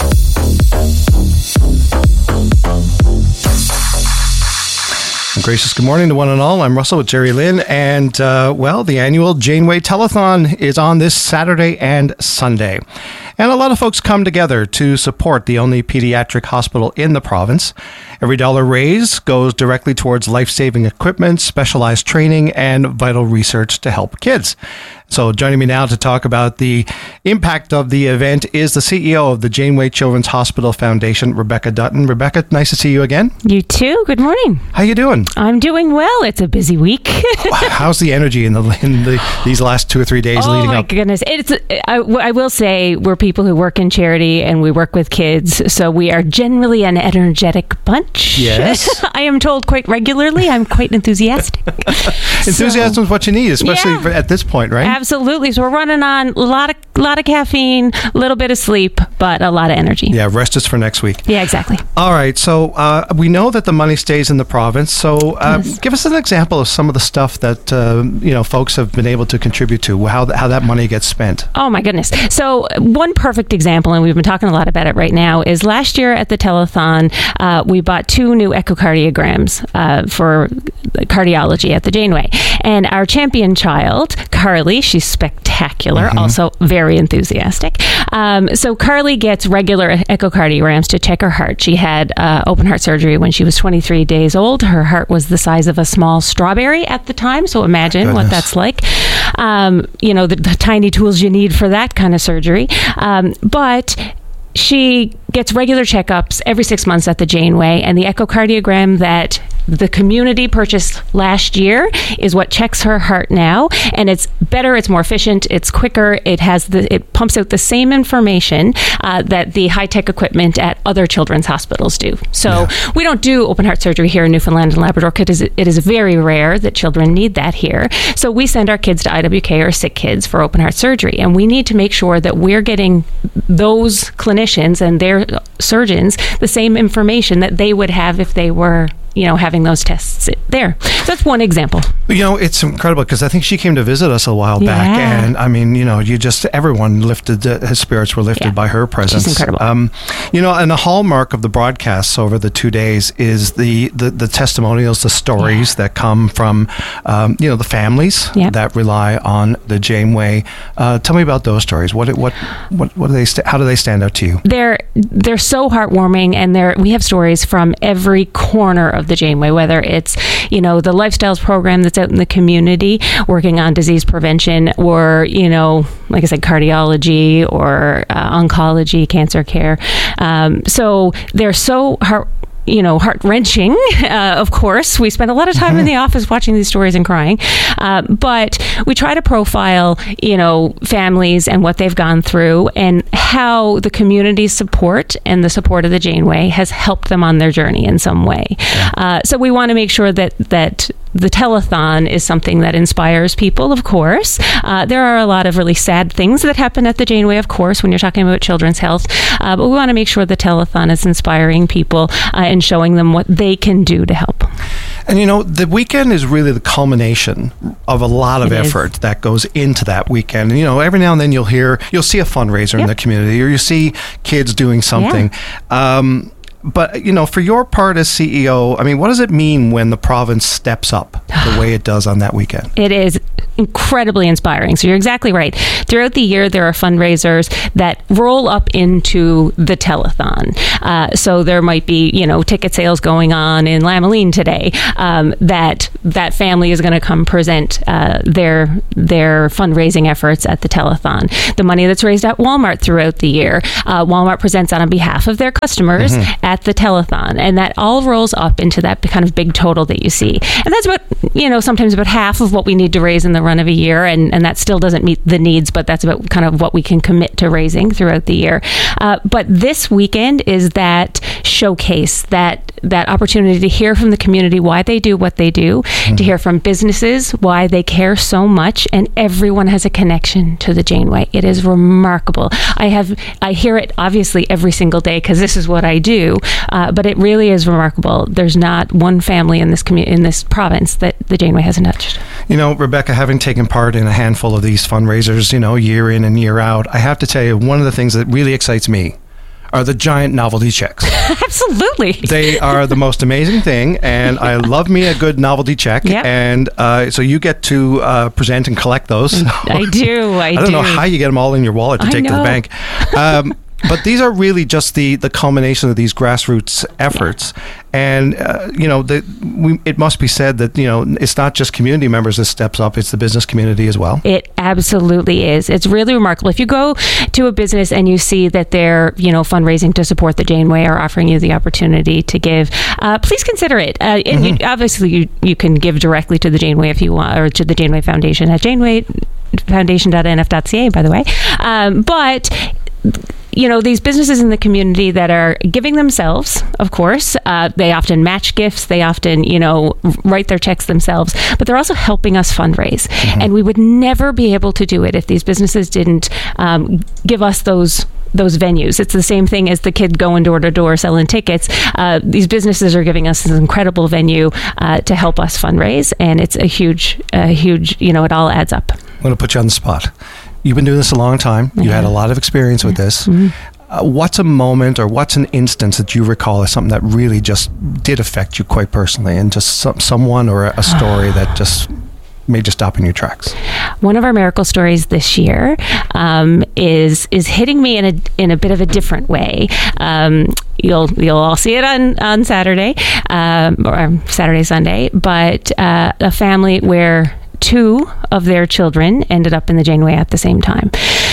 Gracious good morning to one and all. I'm Russell with Jerry Lynn. And, uh, well, the annual Janeway Telethon is on this Saturday and Sunday. And a lot of folks come together to support the only pediatric hospital in the province. Every dollar raised goes directly towards life-saving equipment, specialized training, and vital research to help kids. So joining me now to talk about the impact of the event is the C E O of the Janeway Children's Hospital Foundation, Rebecca Dutton. Rebecca, nice to see you again. You too. Good morning. How you doing? I'm doing well. It's a busy week. How's the energy in the in the, these last two or three days oh leading up? Oh my goodness! It's I, I will say we're people who work in charity and we work with kids, so we are generally an energetic bunch. Yes, I am told quite regularly. I'm quite enthusiastic. Enthusiasm so, is what you need, especially yeah, at this point, right? Absolutely. So we're running on a lot of lot of caffeine, a little bit of sleep, but a lot of energy. Yeah, rest is for next week. Yeah, exactly. All right. So uh, we know that the money stays in the province. So uh, yes. give us an example of some of the stuff that uh, you know folks have been able to contribute to. How th- how that money gets spent. Oh my goodness. So one perfect example, and we've been talking a lot about it right now, is last year at the telethon, uh, we bought two new echocardiograms uh, for cardiology at the Janeway, and our champion child, Carly, she's spectacular, mm-hmm. also very enthusiastic. Um, so Carly gets regular echocardiograms to check her heart. She had uh, open heart surgery when she was twenty-three days old. Her heart was the size of a small strawberry at the time, so imagine Goodness. what that's like. Um, you know, the, the tiny tools you need for that kind of surgery. Um, but she gets regular checkups every six months at the Janeway, and the echocardiogram that the community purchased last year is what checks her heart now, and it's better, it's more efficient, it's quicker, it has the it pumps out the same information uh, that the high-tech equipment at other children's hospitals do. So yeah. we don't do open heart surgery here in Newfoundland and Labrador because it is very rare that children need that here. So we send our kids to I W K or Sick Kids for open heart surgery, and we need to make sure that we're getting those clinicians and their surgeons the same information that they would have if they were, you know, having those tests there. So that's one example. You know, it's incredible because I think she came to visit us a while yeah. back, and I mean, you know, you just everyone lifted, uh, his spirits were lifted yeah. by her presence. She's incredible. Um, you know, and the hallmark of the broadcasts over the two days is the the, the testimonials, the stories yeah. that come from, um, you know, the families yeah. that rely on the Janeway. Uh, tell me about those stories. What what what what do they? St- how do they stand out to you? They're they're so heartwarming, and they're we have stories from every corner of the Janeway, whether it's, you know, the Lifestyles program that's out in the community working on disease prevention, or, you know, like I said, cardiology or uh, oncology, cancer care. Um, so they're so heart you know, heart-wrenching, uh, of course. We spend a lot of time mm-hmm. in the office watching these stories and crying. Uh, but we try to profile, you know, families and what they've gone through and how the community's support and the support of the Janeway has helped them on their journey in some way. Yeah. Uh, so we want to make sure that that the telethon is something that inspires people, of course. Uh, there are a lot of really sad things that happen at the Janeway, of course, when you're talking about children's health. Uh, but we want to make sure the telethon is inspiring people uh, and showing them what they can do to help. And, you know, the weekend is really the culmination of a lot of it effort is. that goes into that weekend. And, you know, every now and then you'll hear, you'll see a fundraiser yep. in the community, or you see kids doing something. Yeah. Um, But, you know, for your part as C E O, I mean, what does it mean when the province steps up the way it does on that weekend? It is incredibly inspiring. So you're exactly right. Throughout the year, there are fundraisers that roll up into the telethon. Uh, so there might be, you know, ticket sales going on in Lamaline today um, that that family is going to come present uh, their their fundraising efforts at the telethon. The money that's raised at Walmart throughout the year, uh, Walmart presents on behalf of their customers mm-hmm. at the telethon, and that all rolls up into that kind of big total that you see. And that's about, you know, sometimes about half of what we need to raise in the run of a year, and, and that still doesn't meet the needs, but that's about kind of what we can commit to raising throughout the year. Uh, but this weekend is that showcase, that that opportunity to hear from the community why they do what they do, mm-hmm. to hear from businesses why they care so much, and everyone has a connection to the Janeway. It is remarkable. I have I hear it obviously every single day because this is what I do, uh, but it really is remarkable. There's not one family in this commu- in this province that the Janeway hasn't touched. You know, Rebecca, having taken part in a handful of these fundraisers, you know, year in and year out, I have to tell you, one of the things that really excites me are the giant novelty checks. Absolutely. They are the most amazing thing, and I love me a good novelty check. Yep. And uh, so you get to uh, present and collect those. I do, I, I don't do. know how you get them all in your wallet to I take know. to the bank. Um, but these are really just the, the culmination of these grassroots efforts. Yeah. And, uh, you know, the, we, it must be said that, you know, it's not just community members that steps up, it's the business community as well. It absolutely is. It's really remarkable. If you go to a business and you see that they're, you know, fundraising to support the Janeway or offering you the opportunity to give, uh, please consider it. Uh, and mm-hmm. you, obviously, you, you can give directly to the Janeway if you want, or to the Janeway Foundation at janeway foundation dot n f dot c a, by the way. Um, but you know, these businesses in the community that are giving themselves, of course, uh, they often match gifts, they often, you know, write their checks themselves, but they're also helping us fundraise. Mm-hmm. And we would never be able to do it if these businesses didn't um, give us those those venues. It's the same thing as the kid going door to door selling tickets. Uh, these businesses are giving us this incredible venue uh, to help us fundraise, and it's a huge, uh, huge, you know, it all adds up. I'm going to put you on the spot. You've been doing this a long time. You yeah. had a lot of experience with this. Mm-hmm. Uh, what's a moment or what's an instance that you recall as something that really just did affect you quite personally, and just some, someone or a, a story that just made you stop in your tracks? One of our miracle stories this year um, is is hitting me in a in a bit of a different way. Um, you'll you'll all see it on on Saturday um, or Saturday Sunday, but uh, a family where two of their children ended up in the Janeway at the same time.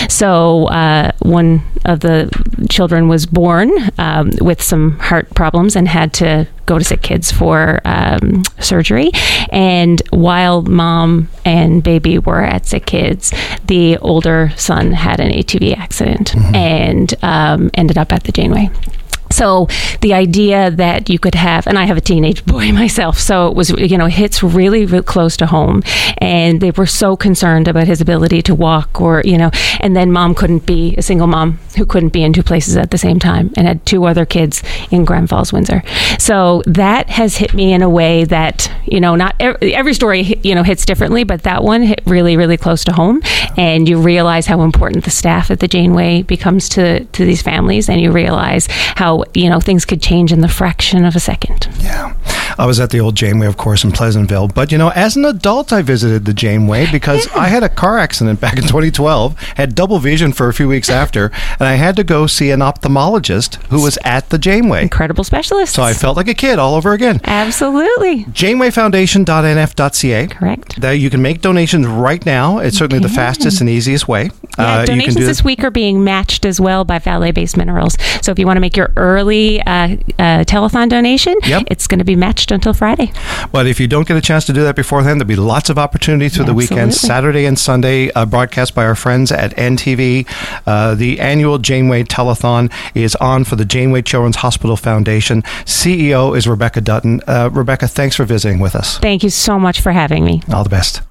So uh, one of the children was born um, with some heart problems and had to go to Sick Kids for um, surgery. And while mom and baby were at Sick Kids, the older son had an A T V accident mm-hmm. and um, ended up at the Janeway. So the idea that you could have, and I have a teenage boy myself, so it was, you know, hits really, really close to home. And they were so concerned about his ability to walk or, you know, and then mom couldn't be, a single mom who couldn't be in two places at the same time and had two other kids in Grand Falls, Windsor. So that has hit me in a way that, you know, not every, every story, you know, hits differently, but that one hit really, really close to home. And you realize how important the staff at the Janeway becomes to, to these families, and you realize how, you know, things could change in the fraction of a second. Yeah. I was at the old Janeway, of course, in Pleasantville. But, you know, as an adult, I visited the Janeway because yeah. I had a car accident back in twenty twelve, had double vision for a few weeks after, and I had to go see an ophthalmologist who was at the Janeway. Incredible specialist. So I felt like a kid all over again. Absolutely. janeway foundation dot n f dot c a. Correct. That you can make donations right now. It's certainly the fastest and easiest way. Yeah, uh, donations this week are being matched as well by Valley Base Minerals. So if you want to make your early uh, uh, telethon donation, yep. it's going to be matched until Friday. But if you don't get a chance to do that beforehand, there'll be lots of opportunity through Absolutely. the weekend, Saturday and Sunday, uh, broadcast by our friends at N T V. Uh, the annual Janeway Telethon is on for the Janeway Children's Hospital Foundation. C E O is Rebecca Dutton. Uh, Rebecca, thanks for visiting with us. Thank you so much for having me. All the best.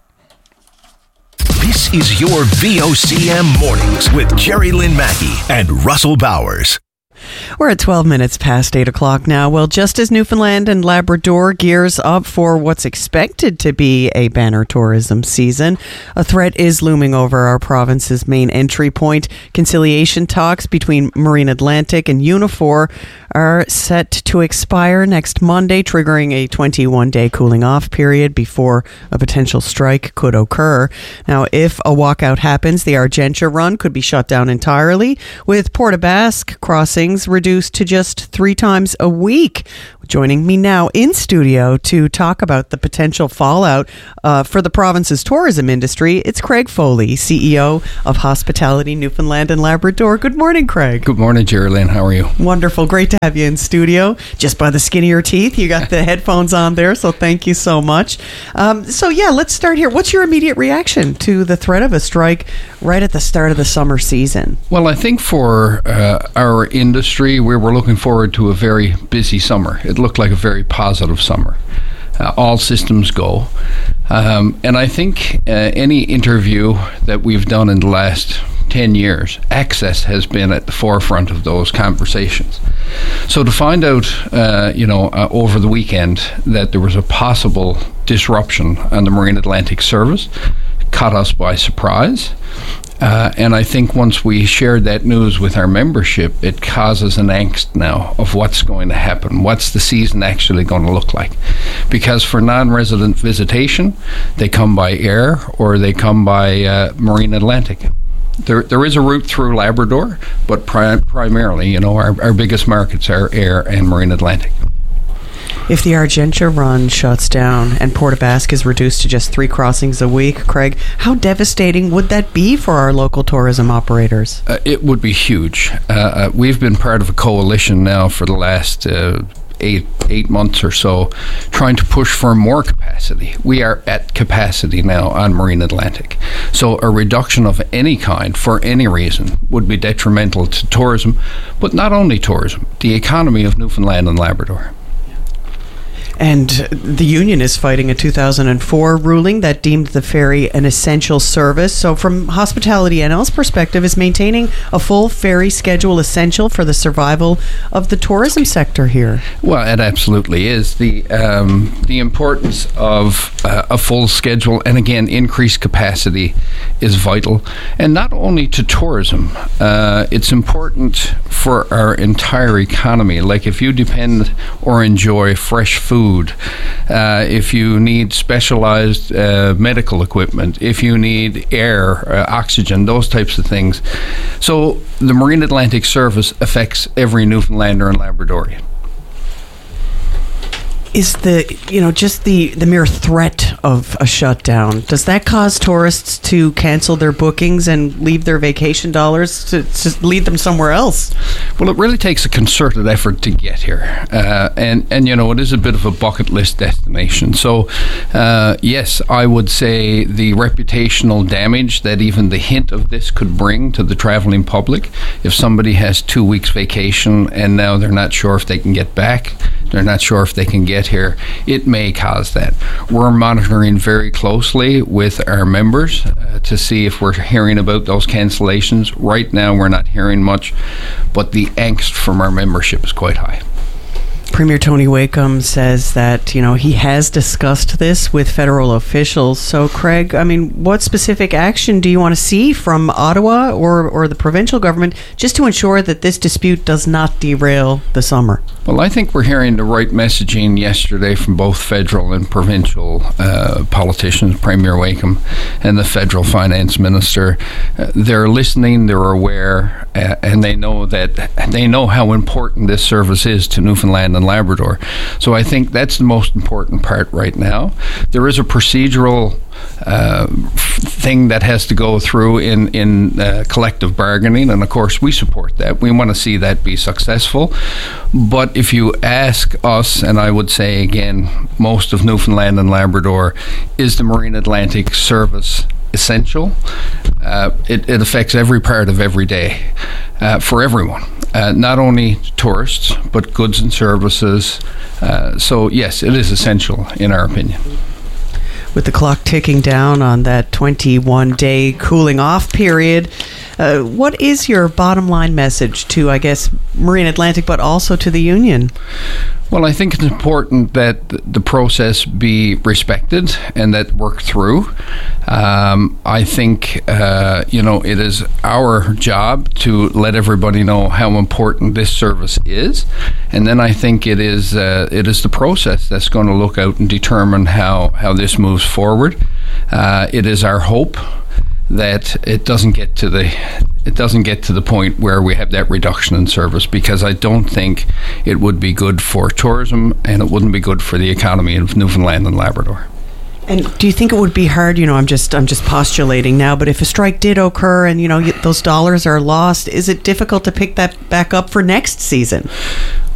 This is your V O C M Mornings with Jerry Lynn Mackey and Russell Bowers. We're at twelve minutes past eight o'clock now. Well, just as Newfoundland and Labrador gears up for what's expected to be a banner tourism season, a threat is looming over our province's main entry point. Conciliation talks between Marine Atlantic and Unifor are set to expire next Monday, triggering a twenty-one day cooling off period before a potential strike could occur. Now, if a walkout happens, the Argentia run could be shut down entirely, with Port aux Basques crossings reduced to just three times a week. Joining me now in studio to talk about the potential fallout uh, for the province's tourism industry, it's Craig Foley, C E O of Hospitality Newfoundland and Labrador. Good morning, Craig. Good morning, Jerry Lynn. How are you? Wonderful. Great to have you in studio. Just by the skin of your teeth, you got the headphones on there, so thank you so much. Um, so yeah, let's start here. What's your immediate reaction to the threat of a strike right at the start of the summer season? Well, I think for uh, our industry, we were looking forward to a very busy summer. It looked like a very positive summer. Uh, all systems go. Um, and I think uh, any interview that we've done in the last ten years, access has been at the forefront of those conversations. So to find out, uh, you know, uh, over the weekend that there was a possible disruption on the Marine Atlantic service caught us by surprise. Uh, and I think once we shared that news with our membership, it causes an angst now of what's going to happen. What's the season actually going to look like? Because for non-resident visitation, they come by air or they come by uh, Marine Atlantic. There, there is a route through Labrador, but pri- primarily, you know, our, our biggest markets are air and Marine Atlantic. If the Argentia run shuts down and Port aux Basques is reduced to just three crossings a week, Craig, how devastating would that be for our local tourism operators? Uh, it would be huge. Uh, uh, we've been part of a coalition now for the last uh, eight eight months or so, trying to push for more capacity. We are at capacity now on Marine Atlantic. So a reduction of any kind, for any reason, would be detrimental to tourism, but not only tourism, the economy of Newfoundland and Labrador. And the union is fighting a two thousand four ruling that deemed the ferry an essential service. So from Hospitality N L's perspective, is maintaining a full ferry schedule essential for the survival of the tourism sector here? Well, it absolutely is. The um, the importance of uh, a full schedule and, again, increased capacity is vital. And not only to tourism, uh, it's important for our entire economy. Like if you depend or enjoy fresh food, Uh, if you need specialized uh, medical equipment, if you need air, uh, oxygen, those types of things. So the Marine Atlantic service affects every Newfoundlander and Labradorian. Is the, you know, just the, the mere threat of a shutdown, does that cause tourists to cancel their bookings and leave their vacation dollars to, to lead them somewhere else? Well, it really takes a concerted effort to get here. Uh, and, and, you know, it is a bit of a bucket list destination. So, uh, yes, I would say the reputational damage that even the hint of this could bring to the traveling public, if somebody has two weeks vacation and now they're not sure if they can get back, they're not sure if they can get here, it may cause that. We're monitoring very closely with our members uh, to see if we're hearing about those cancellations. Right now, we're not hearing much, but the angst from our membership is quite high. Premier Tony Wakeham says that, you know, he has discussed this with federal officials. So, Craig, I mean, what specific action do you want to see from Ottawa or, or the provincial government just to ensure that this dispute does not derail the summer? Well, I think we're hearing the right messaging yesterday from both federal and provincial uh, politicians, Premier Wakeham and the federal finance minister. Uh, they're listening, they're aware, uh, and they know that they know how important this service is to Newfoundland and Labrador. So I think that's the most important part right now. There is a procedural uh, thing that has to go through in, in uh, collective bargaining, and of course we support that. We want to see that be successful. But if you ask us, and I would say again, most of Newfoundland and Labrador, is the Marine Atlantic service essential? Uh, it, it affects every part of every day uh, for everyone, uh, not only tourists, but goods and services. Uh, so yes, it is essential in our opinion. With the clock ticking down on that twenty-one day cooling off period, uh, what is your bottom line message to, I guess, Marine Atlantic, but also to the union? Well, I think it's important that the process be respected and that worked through. Um, I think, uh, you know, it is our job to let everybody know how important this service is. And then I think it is uh, it is the process that's going to look out and determine how, how this moves forward. Uh, it is our hope that it doesn't get to the it doesn't get to the point where we have that reduction in service, because I don't think it would be good for tourism and it wouldn't be good for the economy of Newfoundland and Labrador. And do you think it would be hard, you know, I'm just I'm just postulating now, but if a strike did occur and, you know, those dollars are lost, is it difficult to pick that back up for next season?